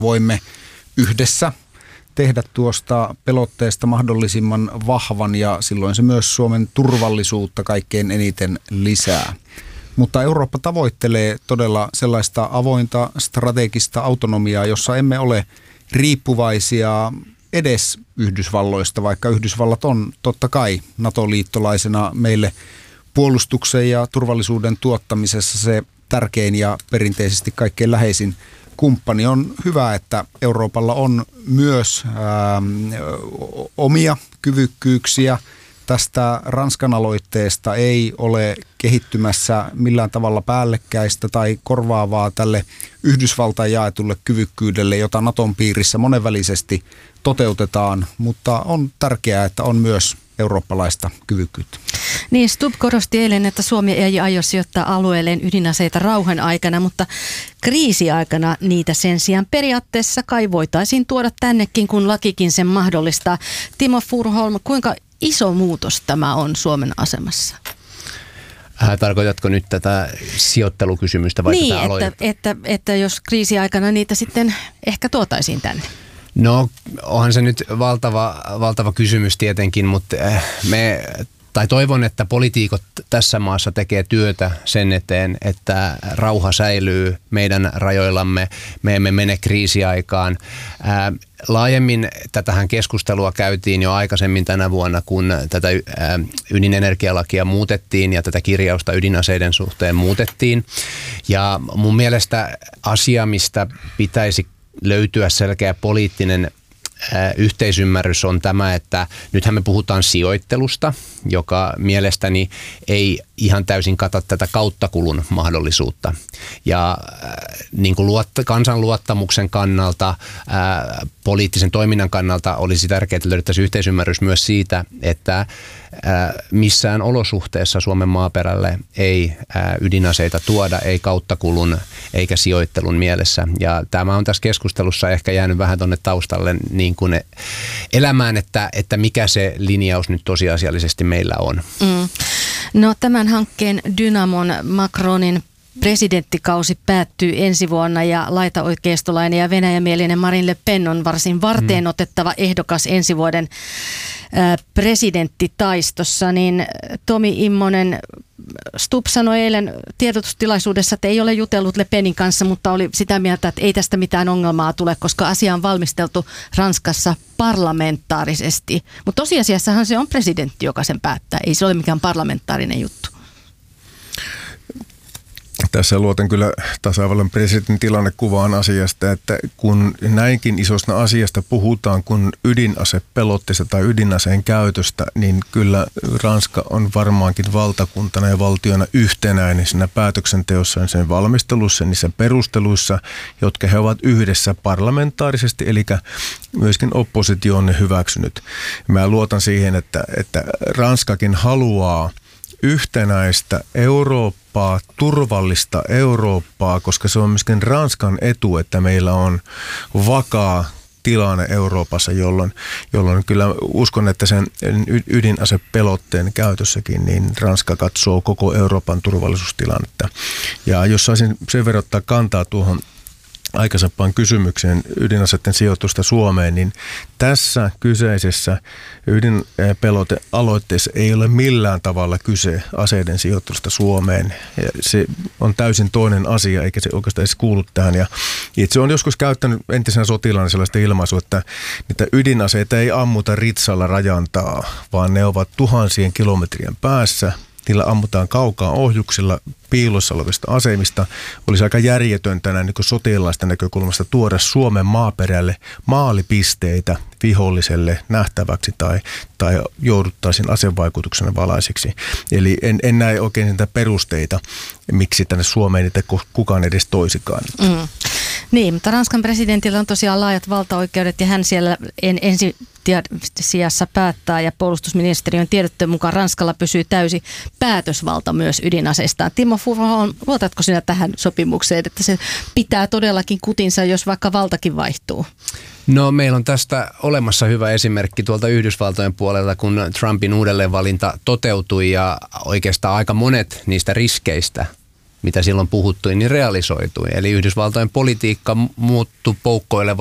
voimme yhdessä tehdä tuosta pelotteesta mahdollisimman vahvan ja silloin se myös Suomen turvallisuutta kaikkein eniten lisää. Mutta Eurooppa tavoittelee todella sellaista avointa strategista autonomiaa, jossa emme ole riippuvaisia edes Yhdysvalloista, vaikka Yhdysvallat on totta kai NATO-liittolaisena meille puolustuksen ja turvallisuuden tuottamisessa se tärkein ja perinteisesti kaikkein läheisin kumppani. On hyvä, että Euroopalla on myös omia kyvykkyyksiä. Tästä Ranskan aloitteesta ei ole kehittymässä millään tavalla päällekkäistä tai korvaavaa tälle Yhdysvaltain jaetulle kyvykkyydelle, jota Naton piirissä monenvälisesti toteutetaan, mutta on tärkeää, että on myös eurooppalaista kyvykkyyttä. Niin, Stubb korosti eilen, että Suomi ei aio sijoittaa alueelleen ydinaseita rauhan aikana, mutta kriisiaikana niitä sen sijaan periaatteessa kai voitaisiin tuoda tännekin, kun lakikin sen mahdollistaa. Timo Furuholm, kuinka iso muutos tämä on Suomen asemassa? Tarkoitatko nyt tätä sijoittelukysymystä vai niin, tätä aloitetta? että jos kriisiaikana niitä sitten ehkä tuotaisiin tänne. No, onhan se nyt valtava kysymys tietenkin, mutta toivon, että poliitikot tässä maassa tekee työtä sen eteen, että rauha säilyy meidän rajoillamme, me emme mene kriisiaikaan. Laajemmin tätähän keskustelua käytiin jo aikaisemmin tänä vuonna, kun tätä ydinenergialakia muutettiin ja tätä kirjausta ydinaseiden suhteen muutettiin. Ja mun mielestä asia, mistä pitäisi löytyä selkeä poliittinen yhteisymmärrys on tämä, että nythän me puhutaan sijoittelusta, joka mielestäni ei ihan täysin kata tätä kauttakulun mahdollisuutta. Ja niin kuin kansan luottamuksen kannalta, poliittisen toiminnan kannalta olisi tärkeää, että löydettäisiin yhteisymmärrys myös siitä, että missään olosuhteessa Suomen maaperälle ei ydinaseita tuoda, ei kauttakulun eikä sijoittelun mielessä. Ja tämä on tässä keskustelussa ehkä jäänyt vähän tuonne taustalle niin kuin elämään, että mikä se linjaus nyt tosiasiallisesti meillä on. No, tämän hankkeen dynamon Macronin presidenttikausi päättyy ensi vuonna ja laitaoikeistolainen ja venäjämielinen Marine Le Pen on varsin varteenotettava ehdokas ensi vuoden presidenttitaistossa. Niin Tomi Immonen, Stubb sanoi eilen tiedotustilaisuudessa, että ei ole jutellut Le Penin kanssa, mutta oli sitä mieltä, että ei tästä mitään ongelmaa tule, koska asia on valmisteltu Ranskassa parlamentaarisesti. Mutta tosiasiassahan se on presidentti, joka sen päättää. Ei se ole mikään parlamentaarinen juttu. Tässä luotan kyllä tasavallan presidentin tilannekuvaan asiasta, että kun näinkin isosta asiasta puhutaan kuin ydinasepelotteesta tai ydinaseen käytöstä, niin kyllä Ranska on varmaankin valtakuntana ja valtiona yhtenäinen siinä päätöksenteossa, sen valmistelussa, niissä perusteluissa, jotka he ovat yhdessä parlamentaarisesti, eli myöskin oppositio on ne hyväksynyt. Mä luotan siihen, että Ranskakin haluaa yhtenäistä Eurooppaa, turvallista Eurooppaa, koska se on myöskin Ranskan etu, että meillä on vakaa tilanne Euroopassa, jolloin kyllä uskon, että sen ydinasepelotteen käytössäkin, niin Ranska katsoo koko Euroopan turvallisuustilannetta. Ja jos saisin sen verran ottaa kantaa tuohon aikaisempaan kysymykseen ydinaseiden sijoitusta Suomeen, niin tässä kyseisessä ydinpelotealoitteessa ei ole millään tavalla kyse aseiden sijoitusta Suomeen. Ja se on täysin toinen asia, eikä se oikeastaan edes kuulu tähän. Ja itse olen joskus käyttänyt entisenä sotilaana sellaista ilmaisua, että niitä ydinaseita ei ammuta ritsalla rajantaa, vaan ne ovat tuhansien kilometrien päässä. Niillä ammutaan kaukaa ohjuksilla piilossa olevista aseimista. Olisi aika järjetöntä näin niin sotilaista näkökulmasta tuoda Suomen maaperälle maalipisteitä viholliselle nähtäväksi tai jouduttaisiin asevaikutuksena valaisiksi. Eli en näe oikein niitä perusteita, miksi tänne Suomeen niitä kukaan edes toisikaan. Niin, mutta Ranskan presidentillä on tosiaan laajat valtaoikeudet ja hän siellä ensi sijassa päättää ja puolustusministeriön tiedotteen mukaan Ranskalla pysyy täysi päätösvalta myös ydinaseistaan. Timo Furuholm, luotatko sinä tähän sopimukseen, että se pitää todellakin kutinsa, jos vaikka valtakin vaihtuu? No, meillä on tästä olemassa hyvä esimerkki tuolta Yhdysvaltojen puolelta, kun Trumpin uudelleenvalinta toteutui ja oikeastaan aika monet niistä riskeistä mitä silloin puhuttui, niin realisoitui. Eli Yhdysvaltojen politiikka muuttui poukkoilevaksi